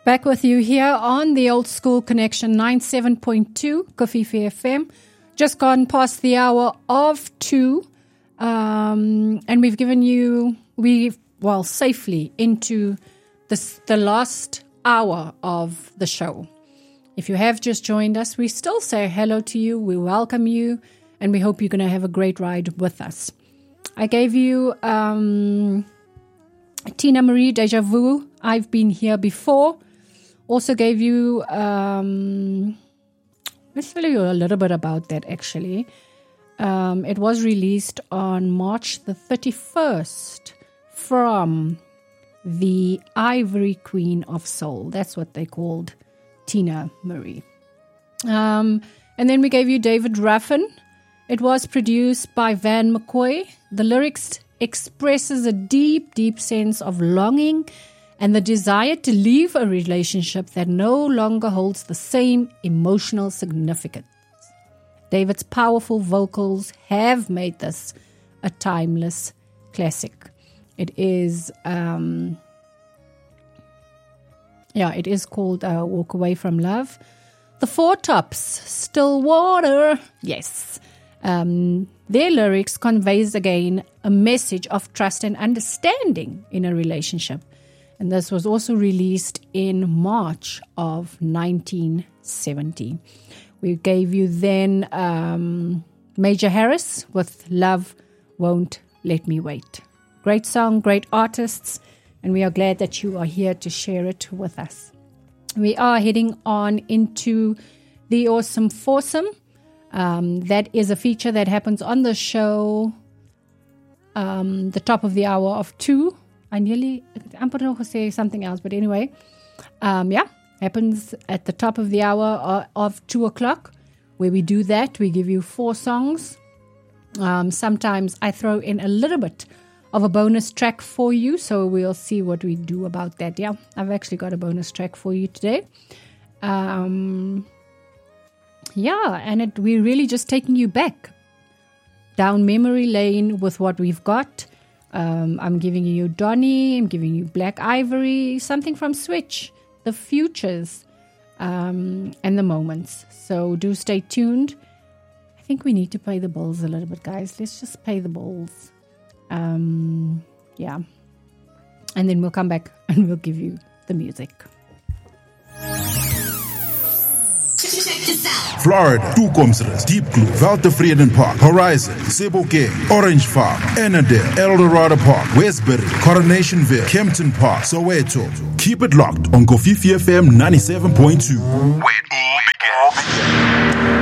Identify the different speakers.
Speaker 1: Back with you here on the Old School Connection 97.2 Kofifi FM. Just gone past the hour of 2. And we've given you, safely into the last hour of the show. If you have just joined us, we still say hello to you. We welcome you. And we hope you're going to have a great ride with us. I gave you Tina Marie, Deja Vu. I've been here before. Also gave you, let's tell you a little bit about that actually. It was released on March the 31st from the Ivory Queen of Soul. That's what they called Tina Marie. And then we gave you David Ruffin. It was produced by Van McCoy. The lyrics expresses a deep, deep sense of longing and the desire to leave a relationship that no longer holds the same emotional significance. David's powerful vocals have made this a timeless classic. It is, it is called Walk Away From Love. The Four Tops, Still Water, yes. Their lyrics conveys again a message of trust and understanding in a relationship. And this was also released in March of 1970. We gave you then Major Harris with Love Won't Let Me Wait. Great song, great artists, and we are glad that you are here to share it with us. We are heading on into the Awesome Foursome. That is a feature that happens on the show, the top of the hour of 2. I'm going to say something else, but anyway, happens at the top of the hour of 2 o'clock, where we do that. We give you 4 songs. Sometimes I throw in a little bit of a bonus track for you, so we'll see what we do about that. Yeah, I've actually got a bonus track for you today. And we're really just taking you back down memory lane with what we've got. I'm giving you Donny, I'm giving you Black Ivory, something from Switch, The Futures, and The Moments. So do stay tuned. I think we need to pay the bills a little bit, guys. Let's just pay the bills. And then we'll come back and we'll give you the music.
Speaker 2: Florida, Toekomsrus, Deep Blue, Weltevreden Park, Horizon, Sebokeng, Orange Farm, Annandale, Eldorado Park, Westbury, Coronationville, Kempton Park, Soweto. Keep it locked on Kofifi FM 97.2. Where it all